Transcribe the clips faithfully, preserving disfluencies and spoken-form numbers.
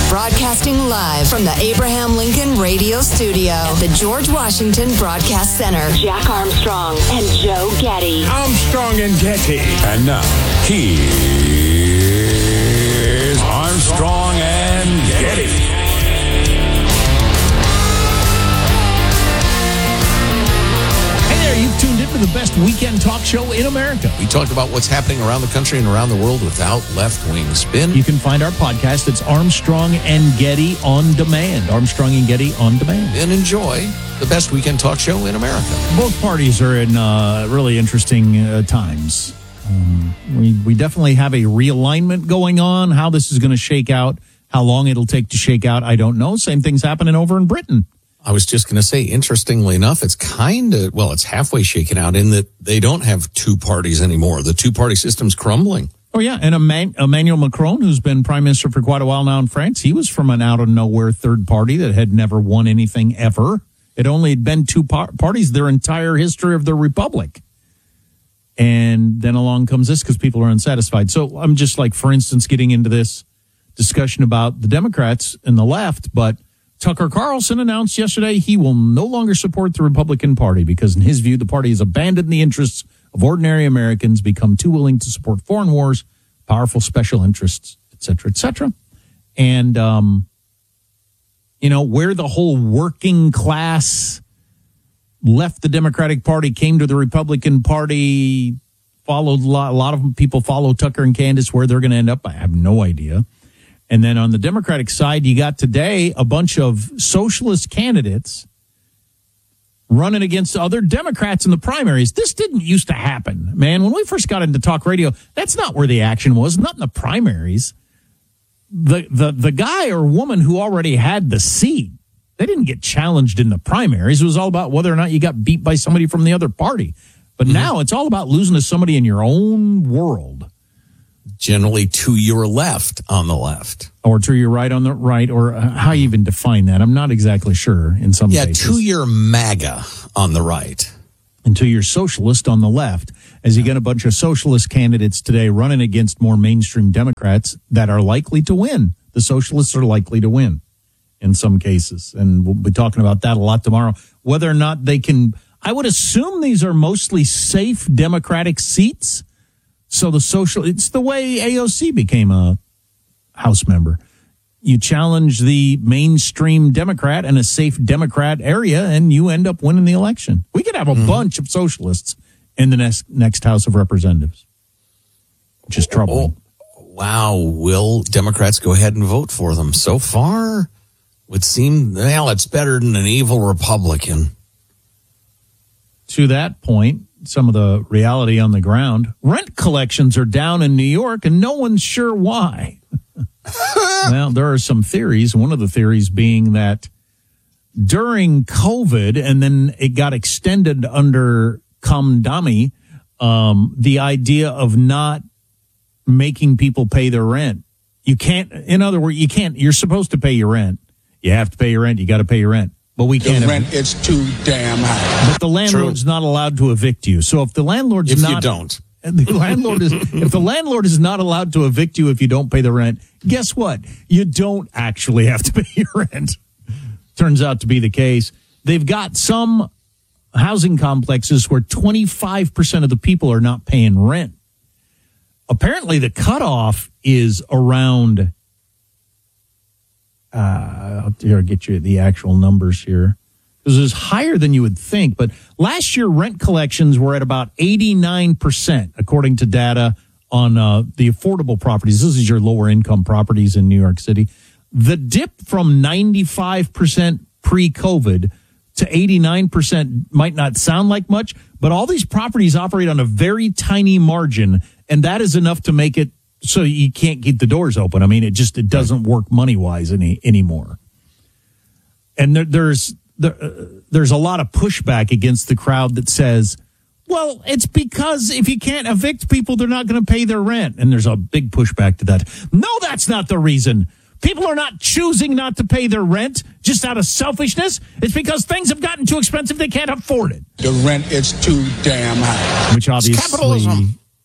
Broadcasting live from the Abraham Lincoln Radio Studio at the George Washington Broadcast Center. Jack Armstrong and Joe Getty. Armstrong and Getty. And now, here's Armstrong and Getty. You've tuned into the best weekend talk show in America. We talk about what's happening around the country and around the world without left-wing spin. You can find our podcast. It's Armstrong and Getty on Demand. Armstrong and Getty on Demand. And enjoy the best weekend talk show in America. Both parties are in uh, really interesting uh, times. Um, we, we definitely have a realignment going on. How this is going to shake out, how long it'll take to shake out, I don't know. Same thing's happening over in Britain. I was just going to say, interestingly enough, it's kind of, well, it's halfway shaken out in that they don't have two parties anymore. The two-party system's crumbling. Oh, yeah, and Eman- Emmanuel Macron, who's been prime minister for quite a while now in France, he was from an out-of-nowhere third party that had never won anything ever. It only had been two par- parties their entire history of the republic. And then along comes this because people are unsatisfied. So I'm just like, for instance, getting into this discussion about the Democrats and the left, but Tucker Carlson announced yesterday he will no longer support the Republican Party because, in his view, the party has abandoned the interests of ordinary Americans, become too willing to support foreign wars, powerful special interests, et cetera, et cetera. And, um, you know, where the whole working class left the Democratic Party, came to the Republican Party, followed a lot, a lot of people follow Tucker and Candace. Where they're going to end up, I have no idea. And then on the Democratic side, you got today a bunch of socialist candidates running against other Democrats in the primaries. This didn't used to happen, man. When we first got into talk radio, that's not where the action was, not in the primaries. The, the, the guy or woman who already had the seat, they didn't get challenged in the primaries. It was all about whether or not you got beat by somebody from the other party. But mm-hmm. now it's all about losing to somebody in your own world. Generally to your left on the left. Or to your right on the right, or how you even define that. I'm not exactly sure in some yeah, cases. Yeah, to your MAGA on the right. And to your socialist on the left. As you get a bunch of socialist candidates today running against more mainstream Democrats that are likely to win. The socialists are likely to win in some cases. And we'll be talking about that a lot tomorrow. Whether or not they can, I would assume these are mostly safe Democratic seats. So the social, it's the way A O C became a House member. You challenge the mainstream Democrat in a safe Democrat area, and you end up winning the election. We could have a mm-hmm. bunch of socialists in the next next House of Representatives, which is troubling. Oh, wow. Will Democrats go ahead and vote for them? So far, would seem, well, it's better than an evil Republican. To that point, some of the reality on the ground, rent collections are down in New York, and no one's sure why. Well, there are some theories. One of the theories being that during COVID, and then it got extended under Kamdami, um, the idea of not making people pay their rent. You can't, in other words, you can't, you're supposed to pay your rent. You have to pay your rent. You got to pay your rent. But we can't. The rent is too damn high. But the landlord's True. not allowed to evict you. So if the landlord's if not, you don't, the landlord is. If the landlord is not allowed to evict you if you don't pay the rent, guess what? You don't actually have to pay your rent. Turns out to be the case. They've got some housing complexes where twenty-five percent of the people are not paying rent. Apparently, the cutoff is around. Uh, here, I'll get you the actual numbers here. Because it's higher than you would think. But last year, rent collections were at about eighty-nine percent, according to data on uh, the affordable properties. This is your lower income properties in New York City. The dip from ninety-five percent pre-COVID to eighty-nine percent might not sound like much, but all these properties operate on a very tiny margin, and that is enough to make it so you can't keep the doors open. I mean, it just it doesn't work money-wise any anymore. And there, there's there, uh, there's a lot of pushback against the crowd that says, well, it's because if you can't evict people, they're not going to pay their rent. And there's a big pushback to that. No, that's not the reason. People are not choosing not to pay their rent just out of selfishness. It's because things have gotten too expensive. They can't afford it. The rent is too damn high. Which obviously,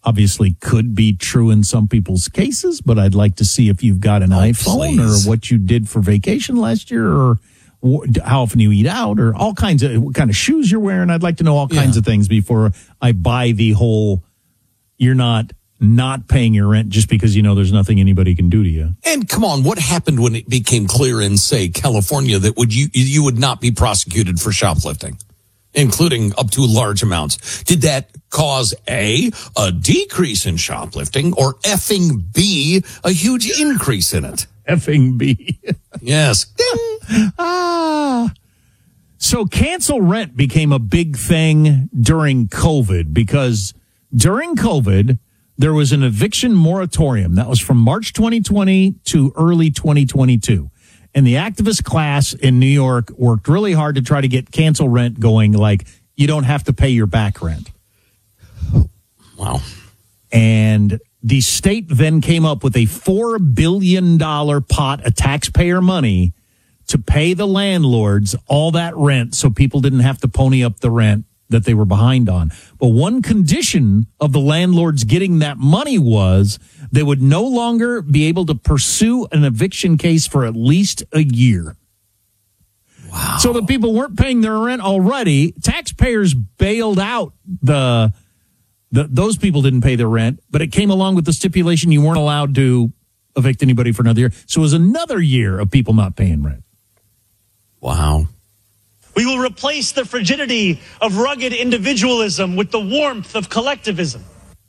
obviously could be true in some people's cases, but I'd like to see if you've got an oh, iPhone please. or what you did for vacation last year or how often you eat out or all kinds of what kind of shoes you're wearing. I'd like to know all kinds yeah. of things before I buy the whole you're not not paying your rent just because you know there's nothing anybody can do to you. And come on, what happened when it became clear in, say, California that would you you would not be prosecuted for shoplifting, including up to large amounts? Did that cause A, a decrease in shoplifting, or effing B, a huge increase in it? Effing B. Yes. ah. So cancel rent became a big thing during COVID because during COVID, there was an eviction moratorium that was from March twenty twenty to early twenty twenty-two. And the activist class in New York worked really hard to try to get cancel rent going, like you don't have to pay your back rent. Wow. And the state then came up with a four billion dollars pot of taxpayer money to pay the landlords all that rent so people didn't have to pony up the rent that they were behind on. But one condition of the landlords getting that money was they would no longer be able to pursue an eviction case for at least a year. Wow. So the people weren't paying their rent already. Taxpayers bailed out the, the those people didn't pay their rent, but it came along with the stipulation you weren't allowed to evict anybody for another year. So it was another year of people not paying rent. Wow. We will replace the frigidity of rugged individualism with the warmth of collectivism.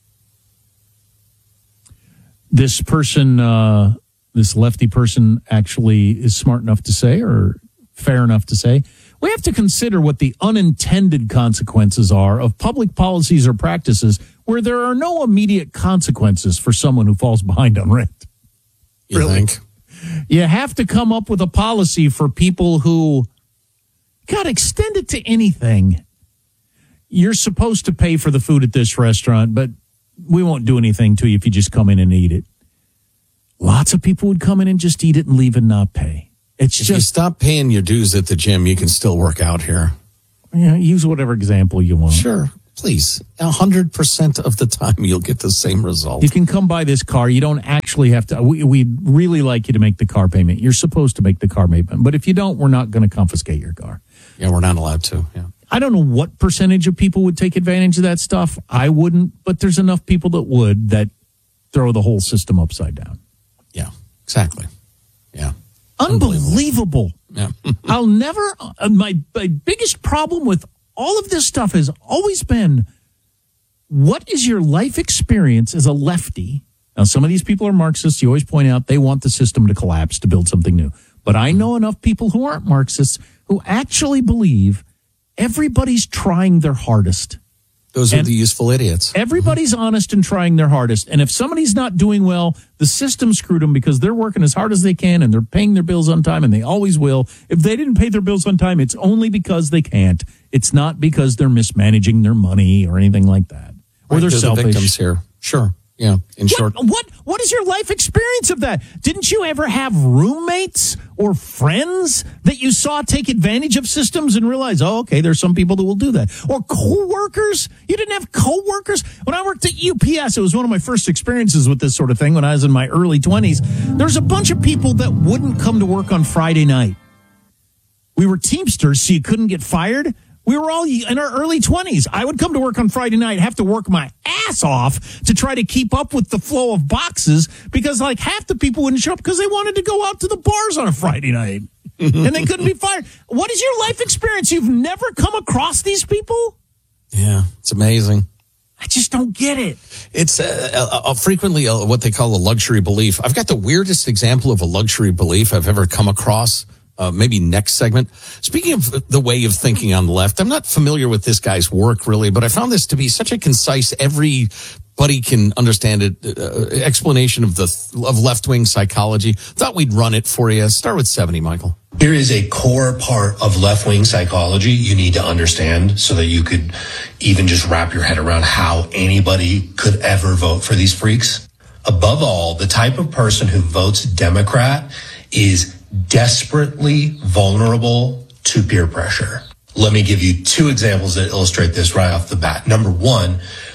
This person, uh, this lefty person actually is smart enough to say, or fair enough to say, we have to consider what the unintended consequences are of public policies or practices where there are no immediate consequences for someone who falls behind on rent. You really? think? You have to come up with a policy for people who, God, extend it to anything. You're supposed to pay for the food at this restaurant, but we won't do anything to you if you just come in and eat it. Lots of people would come in and just eat it and leave and not pay. It's if just you stop paying your dues at the gym, you can still work out here. Yeah, use whatever example you want. Sure, please. A hundred percent of the time, you'll get the same result. You can come buy this car. You don't actually have to. We, we'd really like you to make the car payment. You're supposed to make the car payment, but if you don't, we're not going to confiscate your car. Yeah, we're not allowed to. Yeah. I don't know what percentage of people would take advantage of that stuff. I wouldn't, but there's enough people that would that throw the whole system upside down. Yeah, exactly. Yeah. Unbelievable. Yeah. I'll never, uh, my, my biggest problem with all of this stuff has always been, what is your life experience as a lefty? Now, some of these people are Marxists. You always point out they want the system to collapse to build something new. But I know enough people who aren't Marxists who actually believe everybody's trying their hardest. Those are And the useful idiots. Everybody's honest and trying their hardest. And if somebody's not doing well, the system screwed them because they're working as hard as they can and they're paying their bills on time and they always will. If they didn't pay their bills on time, it's only because they can't. It's not because they're mismanaging their money or anything like that. Or Right, they're, they're selfish. the victims here. Sure. Yeah. In What, short. what what is your life experience of that? Didn't you ever have roommates or friends that you saw take advantage of systems and realize, oh, okay, there's some people that will do that? Or coworkers? You didn't have coworkers? When I worked at U P S, it was one of my first experiences with this sort of thing when I was in my early twenties. There's a bunch of people that wouldn't come to work on Friday night. We were Teamsters, so you couldn't get fired. We were all in our early twenties. I would come to work on Friday night, have to work my ass off to try to keep up with the flow of boxes because like half the people wouldn't show up because they wanted to go out to the bars on a Friday night and they couldn't be fired. What is your life experience? You've never come across these people? Yeah, it's amazing. I just don't get it. It's uh, uh, uh, frequently uh, what they call a luxury belief. I've got the weirdest example of a luxury belief I've ever come across. Uh, maybe next segment. Speaking of the way of thinking on the left, I'm not familiar with this guy's work really, but I found this to be such a concise, everybody can understand it, uh, explanation of the of left-wing psychology. Thought we'd run it for you. Start with seventy, Michael. Here is a core part of left-wing psychology you need to understand so that you could even just wrap your head around how anybody could ever vote for these freaks. Above all, the type of person who votes Democrat is desperately vulnerable to peer pressure. Let me give you two examples that illustrate this right off the bat. Number one,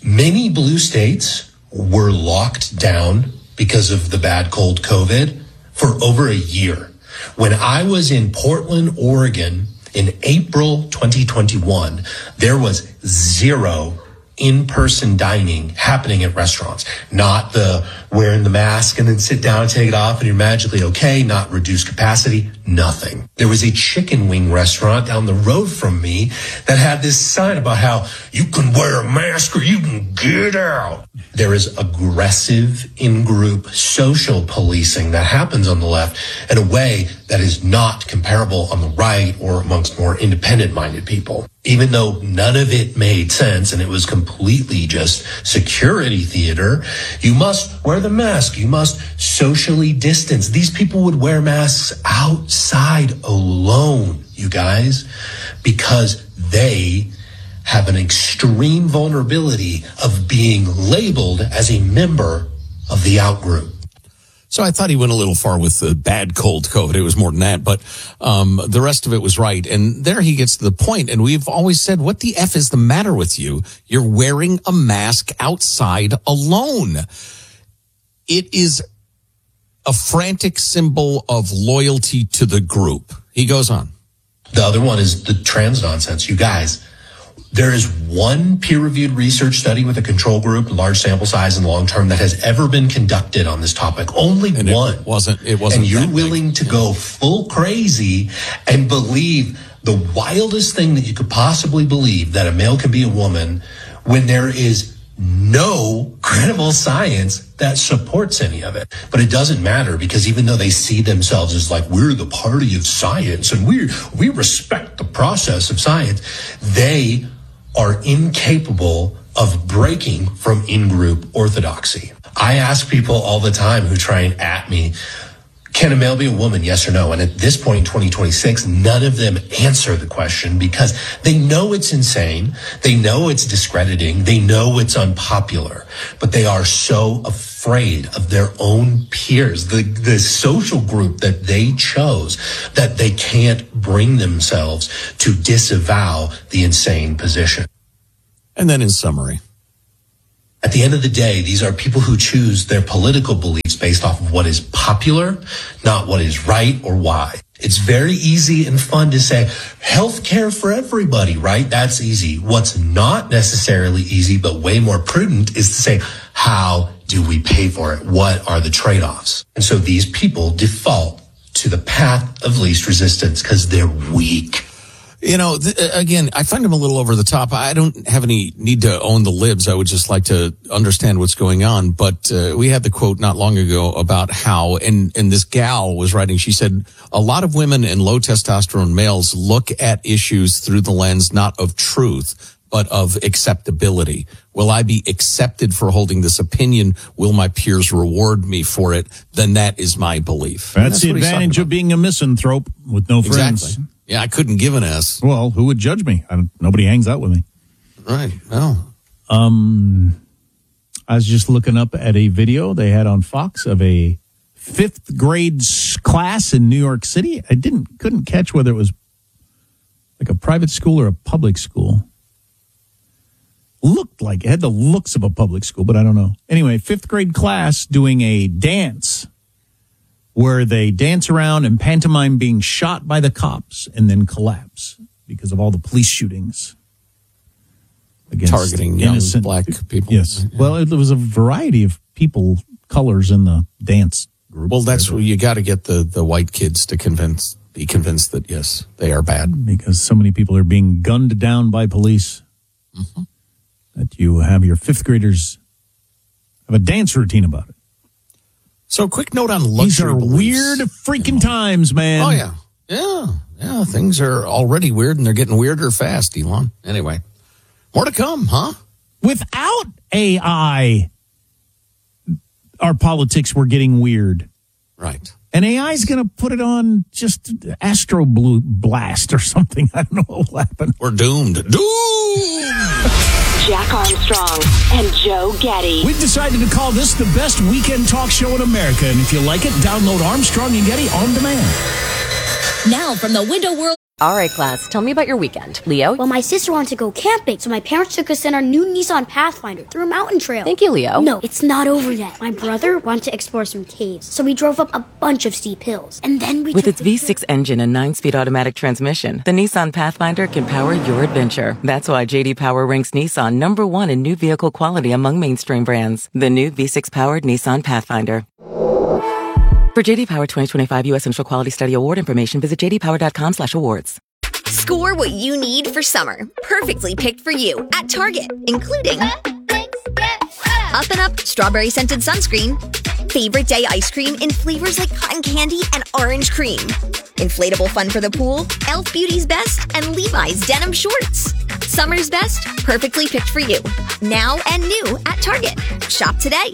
Many blue states were locked down because of the bad cold COVID for over a year. When I was in Portland, Oregon in April twenty twenty-one, there was zero in-person dining happening at restaurants. Not the wearing the mask and then sit down and take it off and you're magically okay, not reduced capacity, nothing. There was a chicken wing restaurant down the road from me that had this sign about how you can wear a mask or you can get out. There is aggressive in-group social policing that happens on the left in a way that is not comparable on the right or amongst more independent-minded people. Even though none of it made sense and it was completely just security theater, you must wear the mask. You must socially distance. These people would wear masks outside alone, you guys, because they have an extreme vulnerability of being labeled as a member of the out-group. So I thought he went a little far with the bad cold COVID. It was more than that, but um, the rest of it was right. And there he gets to the point. And we've always said, what the F is the matter with you? You're wearing a mask outside alone. It is a frantic symbol of loyalty to the group. He goes on. The other one is the trans nonsense. You guys, there is one peer-reviewed research study with a control group, large sample size and long-term, that has ever been conducted on this topic. Only and one. It wasn't, it wasn't. And you're willing to go full crazy and believe the wildest thing that you could possibly believe, that a male can be a woman, when there is no credible science that supports any of it. But it doesn't matter, because even though they see themselves as like, we're the party of science and we we respect the process of science, they are incapable of breaking from in-group orthodoxy. I ask people all the time who try and at me, can a male be a woman, yes or no? And at this point in twenty twenty-six, none of them answer the question because they know it's insane. They know it's discrediting. They know it's unpopular, but they are so afraid of their own peers, the, the social group that they chose, that they can't bring themselves to disavow the insane position. And then in summary, at the end of the day, these are people who choose their political beliefs based off of what is popular, not what is right or why. It's very easy and fun to say health care for everybody, right? That's easy. What's not necessarily easy, but way more prudent, is to say, how do we pay for it? What are the trade-offs? And so these people default to the path of least resistance because they're weak. You know, th- again, I find him a little over the top. I don't have any need to own the libs. I would just like to understand what's going on. But uh, we had the quote not long ago about how, and, and this gal was writing, she said, a lot of women and low testosterone males look at issues through the lens not of truth, but of acceptability. Will I be accepted for holding this opinion? Will my peers reward me for it? Then that is my belief. That's, that's the advantage of being a misanthrope with no friends. Exactly. Yeah, I couldn't give an S. Well, who would judge me? I don't, nobody hangs out with me. Right. No. Um, I was just looking up at a video they had on Fox of a fifth grade class in New York City. I didn't couldn't catch whether it was like a private school or a public school. Looked like it had the looks of a public school, but I don't know. Anyway, fifth grade class doing a dance where they dance around and pantomime being shot by the cops and then collapse because of all the police shootings against targeting young innocent black people. Yes. Yeah. Well, it, there was a variety of people, colors in the dance group. Well, that's where you got to get the, the white kids to convince, be convinced that, yes, they are bad. Because so many people are being gunned down by police mm-hmm. that you have your fifth graders have a dance routine about it. So a quick note on luxury These are beliefs. weird freaking you know. times, man. Oh, yeah. Yeah. Yeah. Things are already weird, and they're getting weirder fast, Elon. Anyway, more to come, huh? Without A I, our politics were getting weird. Right. And A I is going to put it on just Astro Blue Blast or something. I don't know what will happen. We're doomed. Doomed! Jack Armstrong and Joe Getty. We've decided to call this the best weekend talk show in America. And if you like it, download Armstrong and Getty on demand. Now from the Window World All right, class, tell me about your weekend. Leo? Well, my sister wanted to go camping, so my parents took us in our new Nissan Pathfinder through a mountain trail. Thank you, Leo. No, it's not over yet. My brother wanted to explore some caves, so we drove up a bunch of steep hills. And then we With took its V six engine and nine-speed automatic transmission, the Nissan Pathfinder can power your adventure. That's why J D Power ranks Nissan number one in new vehicle quality among mainstream brands. The new V six-powered Nissan Pathfinder. For J D Power twenty twenty-five U S Central Quality Study Award information, visit j d power dot com slash awards. Score what you need for summer. Perfectly picked for you at Target, including Up and Up Strawberry Scented Sunscreen, Favorite Day Ice Cream in flavors like cotton candy and orange cream, Inflatable Fun for the Pool, e l f Beauty's Best, and Levi's Denim Shorts. Summer's best, perfectly picked for you. Now and new at Target. Shop today.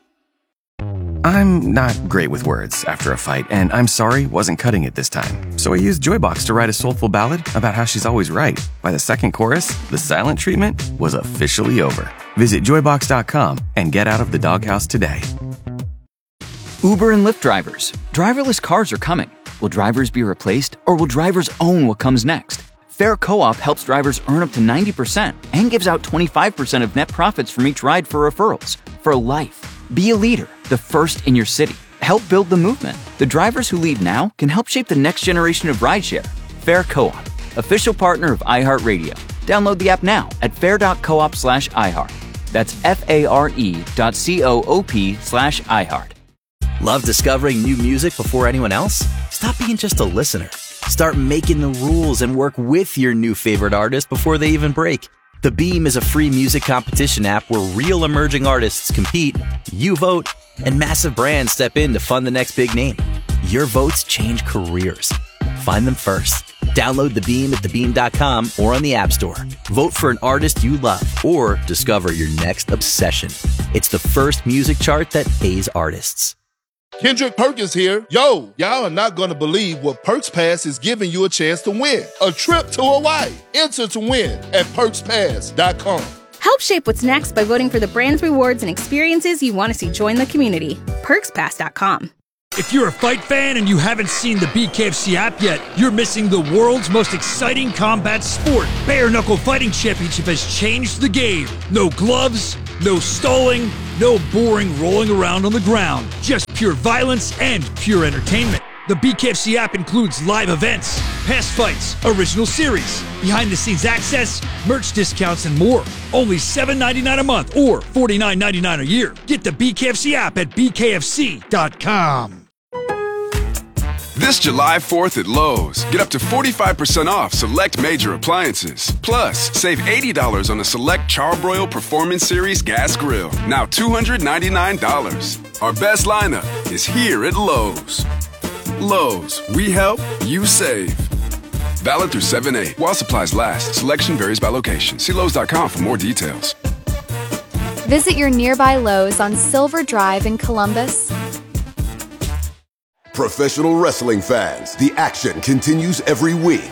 I'm not great with words after a fight, and I'm sorry wasn't cutting it this time. So I used Joybox to write a soulful ballad about how she's always right. By the second chorus, the silent treatment was officially over. Visit joybox dot com and get out of the doghouse today. Uber and Lyft drivers. Driverless cars are coming. Will drivers be replaced, or will drivers own what comes next? Fair Co-op helps drivers earn up to ninety percent and gives out twenty-five percent of net profits from each ride for referrals. For life. Be a leader, the first in your city. Help build the movement. The drivers who lead now can help shape the next generation of rideshare. Fair Co-op, official partner of iHeartRadio. Download the app now at fair dot coop slash iHeart. That's F-A-R-E dot C-O-O-P slash iHeart. Love discovering new music before anyone else? Stop being just a listener. Start making the rules and work with your new favorite artist before they even break. The Beam is a free music competition app where real emerging artists compete, you vote, and massive brands step in to fund the next big name. Your votes change careers. Find them first. Download The Beam at the beam dot com or on the App Store. Vote for an artist you love or discover your next obsession. It's the first music chart that pays artists. Kendrick Perkins here. Yo, y'all are not going to believe what Perks Pass is giving you a chance to win. A trip to Hawaii. Enter to win at perks pass dot com. Help shape what's next by voting for the brands, rewards, and experiences you want to see join the community. perks pass dot com. If you're a fight fan and you haven't seen the B K F C app yet, you're missing the world's most exciting combat sport. Bare Knuckle Fighting Championship has changed the game. No gloves, no stalling, no boring rolling around on the ground. Just pure violence and pure entertainment. The B K F C app includes live events, past fights, original series, behind-the-scenes access, merch discounts, and more. Only seven dollars and ninety-nine cents a month or forty-nine dollars and ninety-nine cents a year. Get the B K F C app at b k f c dot com. This July fourth at Lowe's, get up to forty-five percent off select major appliances. Plus, save eighty dollars on a select Charbroil Performance Series gas grill, now two hundred ninety-nine dollars. Our best lineup is here at Lowe's. Lowe's, we help, you save. Valid through seven eight. While supplies last, selection varies by location. See Lowe's dot com for more details. Visit your nearby Lowe's on Silver Drive in Columbus. Professional wrestling fans, the action continues every week.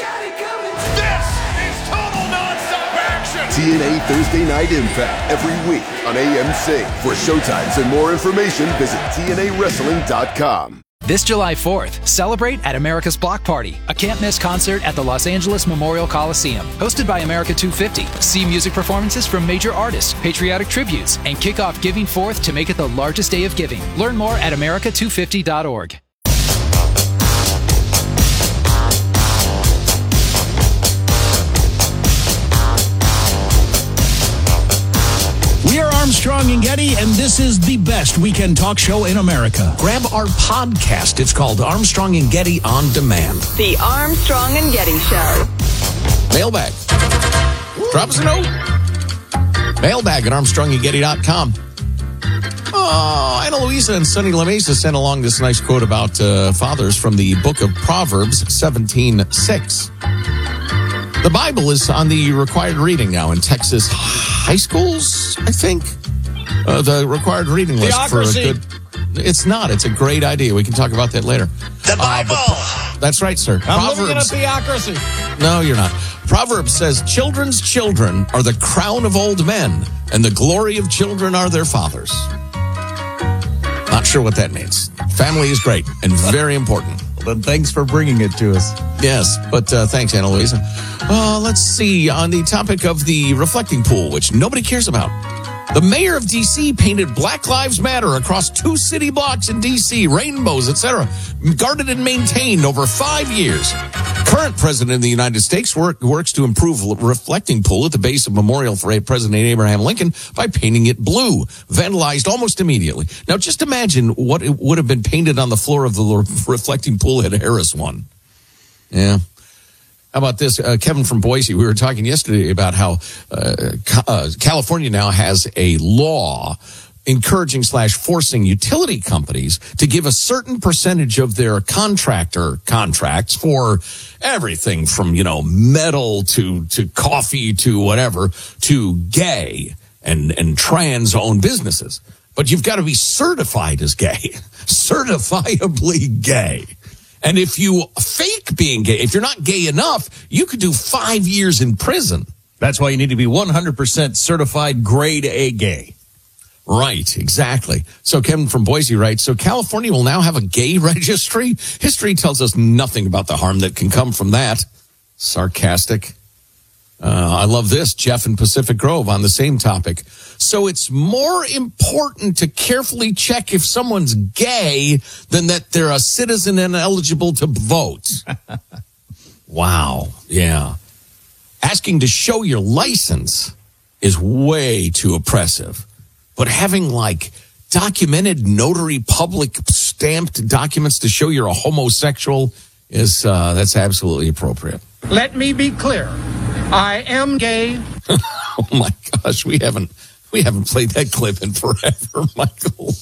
This is total nonstop action! T N A Thursday Night Impact every week on A M C. For showtimes and more information, visit T N A wrestling dot com. This July fourth, celebrate at America's Block Party, a can't-miss concert at the Los Angeles Memorial Coliseum. Hosted by America two fifty. See music performances from major artists, patriotic tributes, and kick off Giving Fourth to make it the largest day of giving. Learn more at america two fifty dot org. We are Armstrong and Getty, and this is the best weekend talk show in America. Grab our podcast. It's called Armstrong and Getty On Demand. The Armstrong and Getty Show. Mailbag. Drop us a note. Mailbag at armstrong and getty dot com. Oh, Ana Luisa and Sonny La Mesa sent along this nice quote about uh, fathers from the book of Proverbs seventeen six. The Bible is on the required reading now in Texas high schools, I think. Uh, the required reading list Theocracy. for a good... It's not. It's a great idea. We can talk about that later. The Bible! Uh, that's right, sir. I'm living in a theocracy. No, you're not. Proverbs says, children's children are the crown of old men, and the glory of children are their fathers. Not sure what that means. Family is great and very important. But thanks for bringing it to us. Yes, but uh, thanks, Anna Louisa. Uh, let's see. On the topic of the reflecting pool, which nobody cares about, the mayor of D C painted Black Lives Matter across two city blocks in D C, rainbows, et cetera, guarded and maintained over five years. Current president of the United States work, works to improve reflecting pool at the base of Memorial for President Abraham Lincoln by painting it blue, vandalized almost immediately. Now, just imagine what it would have been painted on the floor of the reflecting pool had Harris won. Yeah. How about this? Uh, Kevin from Boise, we were talking yesterday about how uh, uh, California now has a law encouraging slash forcing utility companies to give a certain percentage of their contractor contracts for everything from, you know, metal to, to coffee to whatever, to gay and, and trans-owned businesses. But you've got to be certified as gay, certifiably gay. And if you fake being gay, if you're not gay enough, you could do five years in prison. That's why you need to be one hundred percent certified grade A gay. Right, exactly. So Kevin from Boise writes, so California will now have a gay registry? History tells us nothing about the harm that can come from that. Sarcastic. Uh, I love this. Jeff in Pacific Grove on the same topic. So it's more important to carefully check if someone's gay than that they're a citizen and eligible to vote. Wow. Yeah. Asking to show your license is way too oppressive. But having like documented notary public stamped documents to show you're a homosexual is, uh, that's absolutely appropriate. Let me be clear. I am gay. Oh my gosh, we haven't we haven't played that clip in forever, Michael.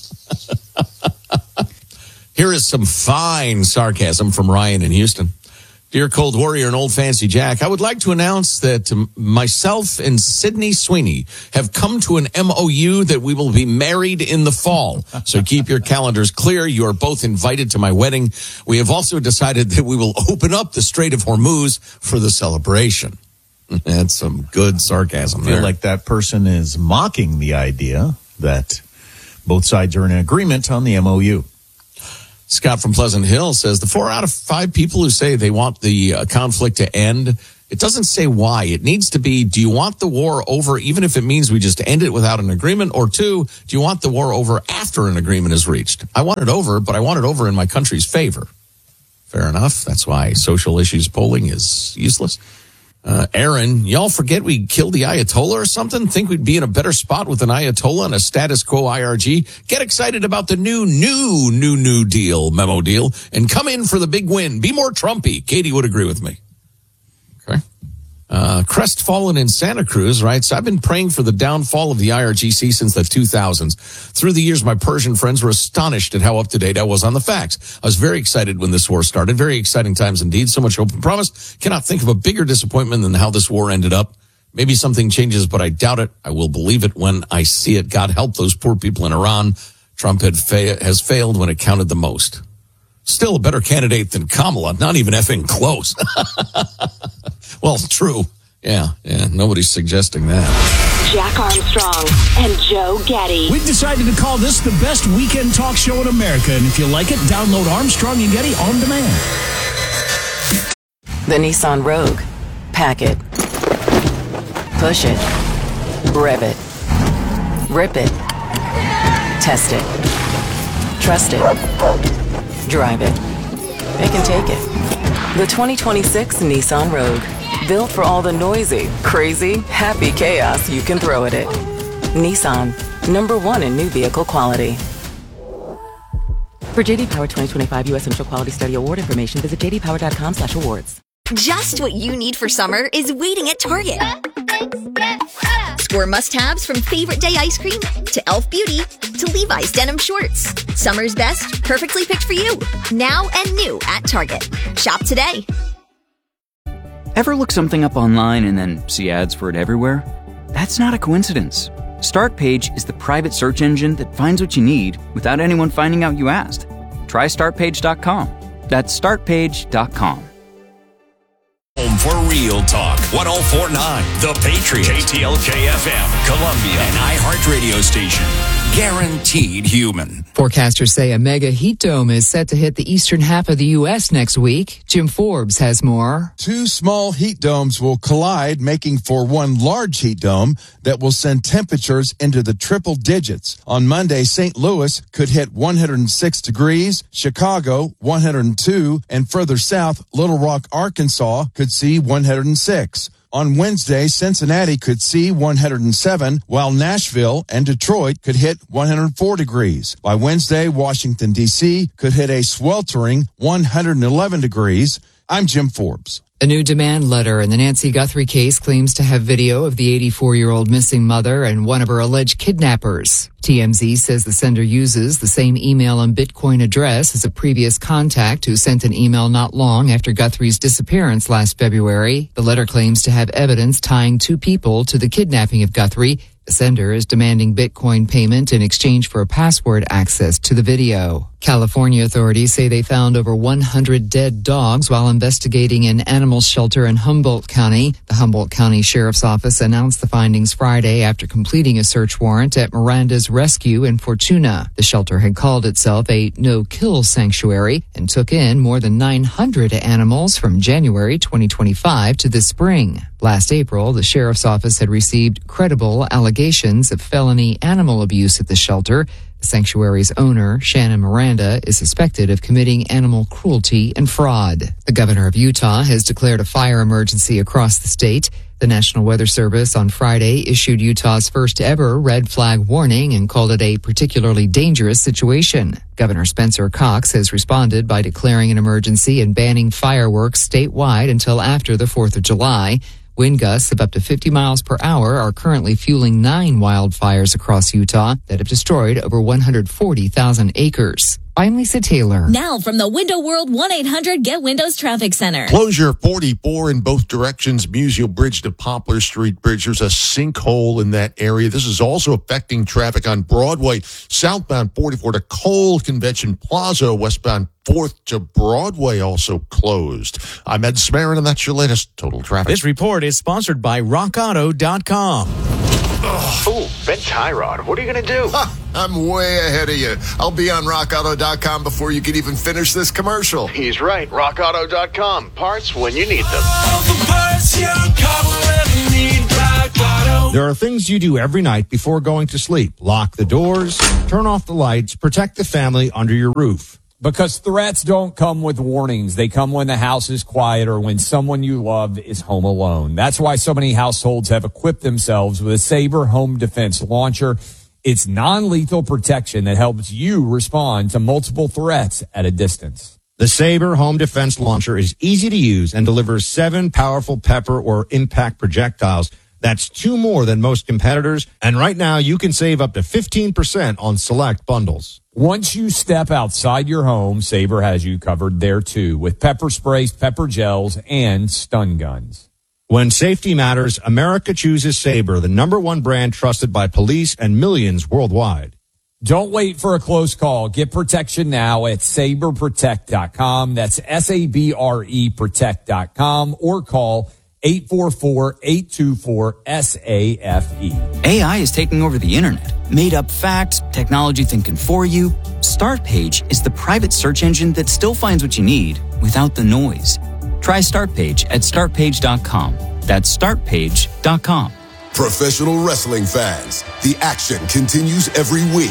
Here is some fine sarcasm from Ryan in Houston. Dear Cold Warrior and Old Fancy Jack, I would like to announce that myself and Sydney Sweeney have come to an M O U that we will be married in the fall. So keep your calendars clear. You are both invited to my wedding. We have also decided that we will open up the Strait of Hormuz for the celebration. That's some good sarcasm there. I feel like that person is mocking the idea that both sides are in agreement on the M O U. Scott from Pleasant Hill says the four out of five people who say they want the uh, conflict to end, it doesn't say why. It needs to be, do you want the war over even if it means we just end it without an agreement? Or two, do you want the war over after an agreement is reached? I want it over, but I want it over in my country's favor. Fair enough. That's why social issues polling is useless. Uh, Aaron, y'all forget we killed the Ayatollah or something? Think we'd be in a better spot with an Ayatollah and a status quo I R G? Get excited about the new, new, new, new deal, memo deal, and come in for the big win. Be more Trumpy. Katie would agree with me. Okay. Uh, Crestfallen in Santa Cruz writes, I've been praying for the downfall of the I R G C since the two thousands. Through the years, my Persian friends were astonished at how up-to-date I was on the facts. I was very excited when this war started. Very exciting times indeed. So much hope and promise. Cannot think of a bigger disappointment than how this war ended up. Maybe something changes, but I doubt it. I will believe it when I see it. God help those poor people in Iran. Trump had fa- has failed when it counted the most. Still a better candidate than Kamala. Not even effing close. Well, true. Yeah, yeah. Nobody's suggesting that. Jack Armstrong and Joe Getty. We've decided to call this the best weekend talk show in America. And if you like it, download Armstrong and Getty on demand. The Nissan Rogue. Pack it. Push it. Rev it. Rip it. Test it. Trust it. Drive it. It can take it. The twenty twenty-six Nissan Rogue. Built for all the noisy, crazy, happy chaos you can throw at it. Nissan. Number one in new vehicle quality. For J D Power twenty twenty-five U S Initial Quality Study Award information, visit j d power dot com slash awards. Just what you need for summer is waiting at Target. Score must-haves from Favorite Day ice cream to Elf Beauty to Levi's denim shorts. Summer's best, perfectly picked for you. Now and new at Target. Shop today. Ever look something up online and then see ads for it everywhere? That's not a coincidence. Startpage is the private search engine that finds what you need without anyone finding out you asked. Try start page dot com. That's start page dot com. Home for real talk. one oh four point nine The Patriot. K T L K F M, Columbia. An iHeart radio station. Guaranteed human. Forecasters say a mega heat dome is set to hit the eastern half of the U S next week. Jim Forbes has more. Two small heat domes will collide, making for one large heat dome that will send temperatures into the triple digits. On Monday, Saint Louis could hit one hundred six degrees, Chicago one hundred two, and further south, Little Rock, Arkansas could see one hundred six. On Wednesday, Cincinnati could see one hundred seven, while Nashville and Detroit could hit one hundred four degrees. By Wednesday, Washington, D C could hit a sweltering one hundred eleven degrees. I'm Jim Forbes. A new demand letter in the Nancy Guthrie case claims to have video of the eighty-four-year-old missing mother and one of her alleged kidnappers. T M Z says the sender uses the same email and Bitcoin address as a previous contact who sent an email not long after Guthrie's disappearance last February. The letter claims to have evidence tying two people to the kidnapping of Guthrie. The sender is demanding Bitcoin payment in exchange for password access to the video. California authorities say they found over one hundred dead dogs while investigating an animal shelter in Humboldt County. The Humboldt County Sheriff's Office announced the findings Friday after completing a search warrant at Miranda's Rescue in Fortuna. The shelter had called itself a no-kill sanctuary and took in more than nine hundred animals from January twenty twenty-five to this spring. Last April, the Sheriff's Office had received credible allegations of felony animal abuse at the shelter. The sanctuary's owner, Shannon Miranda, is suspected of committing animal cruelty and fraud. The governor of Utah has declared a fire emergency across the state. The National Weather Service on Friday issued Utah's first ever red flag warning and called it a particularly dangerous situation. Governor Spencer Cox has responded by declaring an emergency and banning fireworks statewide until after the fourth of July. Wind gusts of up to fifty miles per hour are currently fueling nine wildfires across Utah that have destroyed over one hundred forty thousand acres. I'm Lisa Taylor. Now from the Window World one eight hundred Get Windows Traffic Center. Closure forty-four in both directions, Musial Bridge to Poplar Street Bridge. There's a sinkhole in that area. This is also affecting traffic on Broadway, southbound forty-four to Cole Convention Plaza, westbound fourth to Broadway also closed. I'm Ed Smarin, and that's your latest Total Traffic. This report is sponsored by rock auto dot com. Oh, Ben Tyrod, what are you going to do? Ha, I'm way ahead of you. I'll be on rock auto dot com before you can even finish this commercial. He's right. rock auto dot com. Parts when you need them. There are things you do every night before going to sleep. Lock the doors, turn off the lights, protect the family under your roof. Because threats don't come with warnings. They come when the house is quiet or when someone you love is home alone. That's why so many households have equipped themselves with a Sabre Home Defense Launcher. It's non-lethal protection that helps you respond to multiple threats at a distance. The Sabre Home Defense Launcher is easy to use and delivers seven powerful pepper or impact projectiles. That's two more than most competitors. And right now you can save up to fifteen percent on select bundles. Once you step outside your home, Sabre has you covered there too with pepper sprays, pepper gels, and stun guns. When safety matters, America chooses Sabre, the number one brand trusted by police and millions worldwide. Don't wait for a close call. Get protection now at sabre protect dot com. That's S A B R E protect dot com or call eight four four, eight two four, S A F E. A I is taking over the internet. Made up facts, technology thinking for you. Startpage is the private search engine that still finds what you need without the noise. Try Startpage at start page dot com. That's start page dot com. Professional wrestling fans, the action continues every week.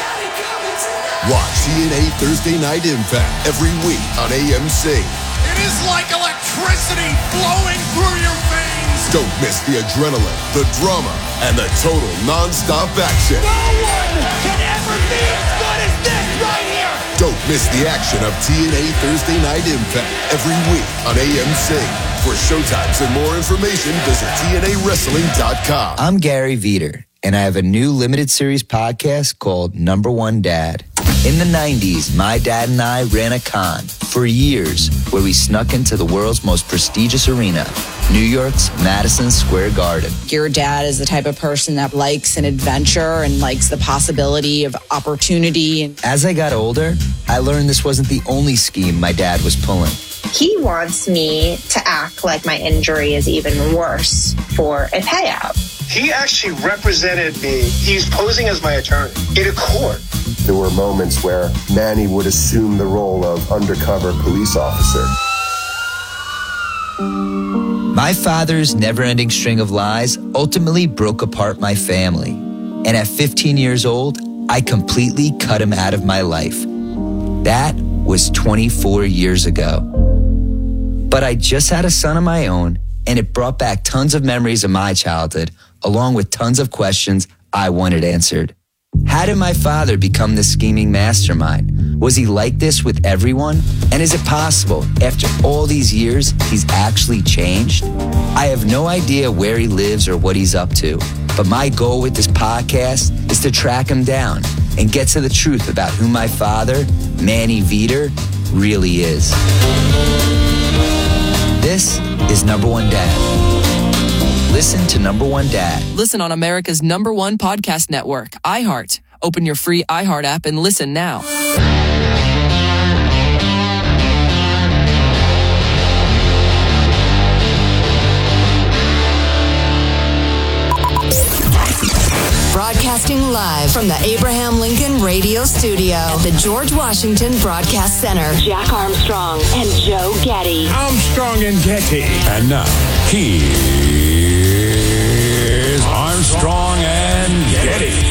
Watch T N A Thursday Night Impact every week on A M C. It is like electricity flowing through your veins. Don't miss the adrenaline, the drama, and the total non-stop action. No one can ever be as good as this right here. Don't miss the action of T N A Thursday Night Impact every week on A M C. For showtimes and more information, visit T N A wrestling dot com. I'm Gary Veter, and I have a new limited series podcast called Number One Dad. In the nineties, my dad and I ran a con for years where we snuck into the world's most prestigious arena, New York's Madison Square Garden. Your dad is the type of person that likes an adventure and likes the possibility of opportunity. As I got older, I learned this wasn't the only scheme my dad was pulling. He wants me to act like my injury is even worse for a payout. He actually represented me. He's posing as my attorney in a court. There were moments where Manny would assume the role of undercover police officer. My father's never-ending string of lies ultimately broke apart my family. And at fifteen years old, I completely cut him out of my life. That was twenty-four years ago. But I just had a son of my own, and it brought back tons of memories of my childhood, along with tons of questions I wanted answered. How did my father become this scheming mastermind? Was he like this with everyone? And is it possible, after all these years, he's actually changed? I have no idea where he lives or what he's up to, but my goal with this podcast is to track him down and get to the truth about who my father, Manny Veter, really is. This is Number One Dad. Listen to Number One Dad. Listen on America's number one podcast network, iHeart. Open your free iHeart app and listen now. Broadcasting live from the Abraham Lincoln Radio Studio at the George Washington Broadcast Center. Jack Armstrong and Joe Getty. Armstrong and Getty. And now, here's Armstrong and Getty.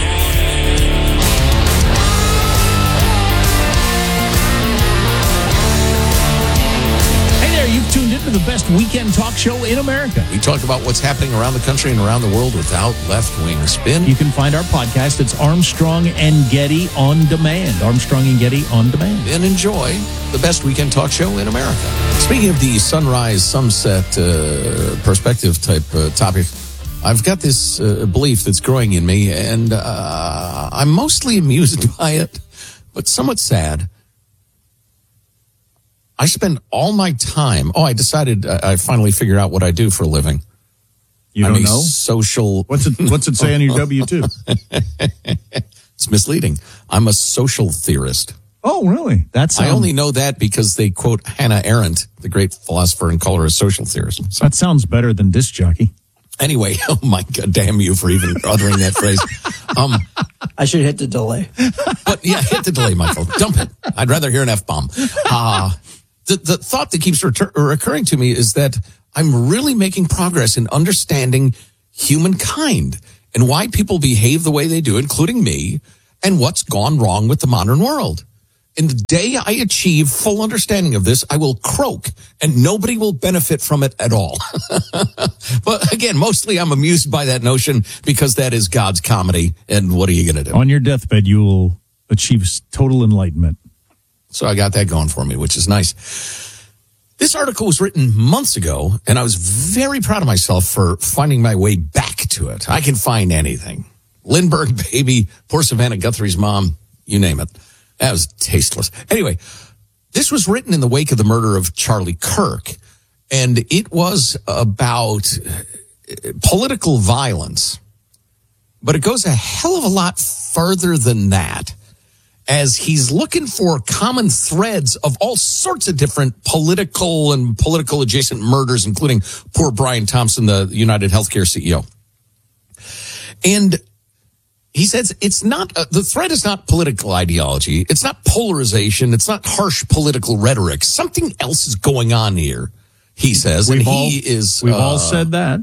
You've tuned into the best weekend talk show in America. We talk about what's happening around the country and around the world without left-wing spin. You can find our podcast. It's Armstrong and Getty on Demand. Armstrong and Getty on Demand. And enjoy the best weekend talk show in America. Speaking of the sunrise, sunset uh, perspective type uh, topic, I've got this uh, belief that's growing in me, and uh, I'm mostly amused by it, but somewhat sad. I spend all my time. Oh, I decided. Uh, I finally figured out what I do for a living. You I'm don't a know? Social. What's it? What's it say on your W two? It's misleading. I'm a social theorist. Oh, really? That's. I um, only know that because they quote Hannah Arendt, the great philosopher, and call her a social theorist. So, that sounds better than disc jockey. Anyway, oh my God, damn you for even uttering that phrase. Um, I should hit the delay. But yeah, hit the delay, Michael. Dump it. I'd rather hear an F-bomb. Uh, the, the thought that keeps retur- recurring to me is that I'm really making progress in understanding humankind and why people behave the way they do, including me, and what's gone wrong with the modern world. And the day I achieve full understanding of this, I will croak and nobody will benefit from it at all. But again, mostly I'm amused by that notion because that is God's comedy. And what are you going to do? On your deathbed, you will achieve total enlightenment. So I got that going for me, which is nice. This article was written months ago, and I was very proud of myself for finding my way back to it. I can find anything. Lindbergh, baby, poor Savannah Guthrie's mom, you name it. That was tasteless. Anyway, this was written in the wake of the murder of Charlie Kirk, and it was about political violence. But it goes a hell of a lot further than that, as he's looking for common threads of all sorts of different political and political adjacent murders, including poor Brian Thompson, the United Healthcare C E O. And he says it's not, uh, the thread is not political ideology. It's not polarization. It's not harsh political rhetoric. Something else is going on here, he says. We've and all, he is. We've uh, all said that.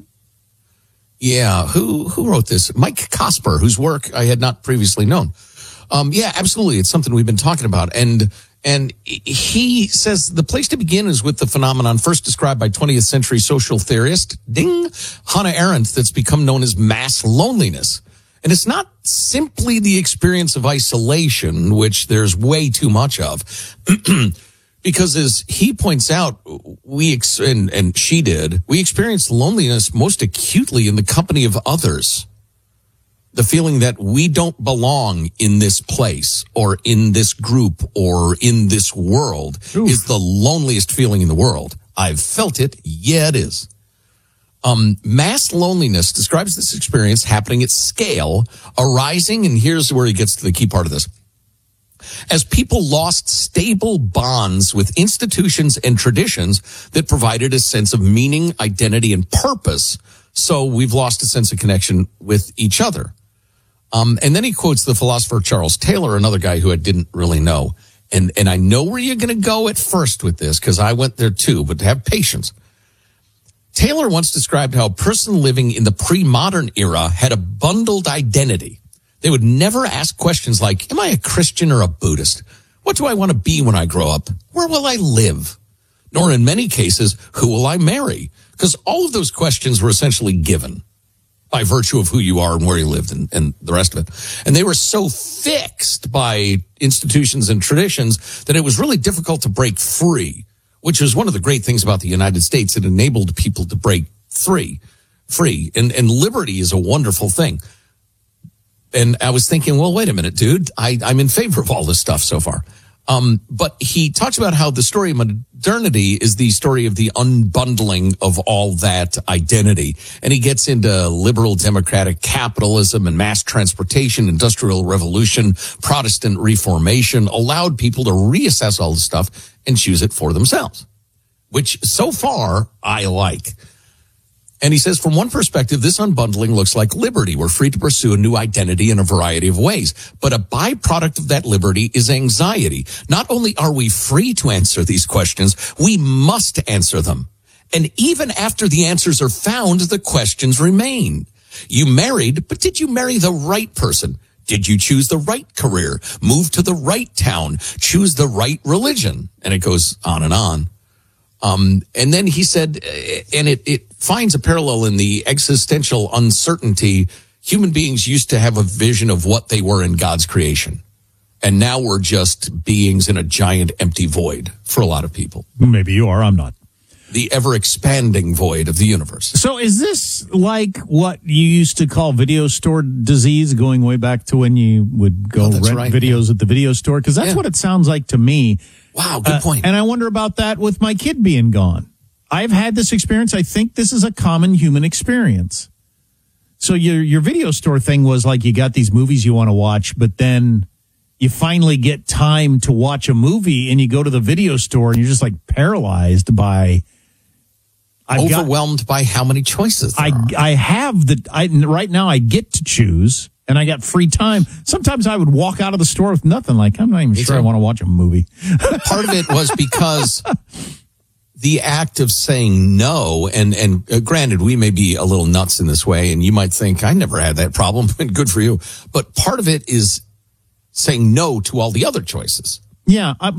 Yeah. Who, who wrote this? Mike Cosper, whose work I had not previously known. Um, yeah, absolutely. It's something we've been talking about. And, and he says the place to begin is with the phenomenon first described by twentieth century social theorist, ding, Hannah Arendt, that's become known as mass loneliness. And it's not simply the experience of isolation, which there's way too much of, because as he points out, we, ex- and, and she did, we experience loneliness most acutely in the company of others. The feeling that we don't belong in this place or in this group or in this world Oof. Is the loneliest feeling in the world. I've felt it. Yeah, it is. Um, mass loneliness describes this experience happening at scale, arising, and here's where he gets to the key part of this. As people lost stable bonds with institutions and traditions that provided a sense of meaning, identity, and purpose, So we've lost a sense of connection with each other. Um, and then he quotes the philosopher Charles Taylor, another guy who I didn't really know. And, and I know where you're going to go at first with this because I went there too, but have patience. Taylor once described how a person living in the pre-modern era had a bundled identity. They would never ask questions like, am I a Christian or a Buddhist? What do I want to be when I grow up? Where will I live? Nor in many cases, who will I marry? Because all of those questions were essentially given by virtue of who you are and where you lived and, and the rest of it. And they were so fixed by institutions and traditions that it was really difficult to break free, which was one of the great things about the United States. It enabled people to break free, free. And, and liberty is a wonderful thing. And I was thinking, well, wait a minute, dude, I, I'm in favor of all this stuff so far. Um, but he talks about how the story of modernity is the story of the unbundling of all that identity. And he gets into liberal democratic capitalism and mass transportation, industrial revolution, Protestant reformation, allowed people to reassess all this stuff and choose it for themselves, which so far I like. And he says, from one perspective, this unbundling looks like liberty. We're free to pursue a new identity in a variety of ways. But a byproduct of that liberty is anxiety. Not only are we free to answer these questions, we must answer them. And even after the answers are found, the questions remain. You married, but did you marry the right person? Did you choose the right career? Move to the right town? Choose the right religion? And it goes on and on. Um, and then he said, and it, it finds a parallel in the existential uncertainty. Human beings used to have a vision of what they were in God's creation. And now we're just beings in a giant empty void for a lot of people. Maybe you are, I'm not. The ever-expanding void of the universe. So is this like what you used to call video store disease, going way back to when you would go Oh, that's rent right, videos yeah. at the video store? Because that's Yeah. what it sounds like to me. Wow, good Uh, point. and I wonder about that with my kid being gone. I've had this experience. I think this is a common human experience. So your your video store thing was like you got these movies you want to watch, but then you finally get time to watch a movie and you go to the video store and you're just like paralyzed by I've overwhelmed got, by how many choices there I are. I have the I right now I get to choose. And I got free time. Sometimes I would walk out of the store with nothing. Like, I'm not even Me sure too. I want to watch a movie. Part of it was because the act of saying no, and, and uh, granted, we may be a little nuts in this way, and you might think, I never had that problem, and good for you. But part of it is saying no to all the other choices. Yeah, I,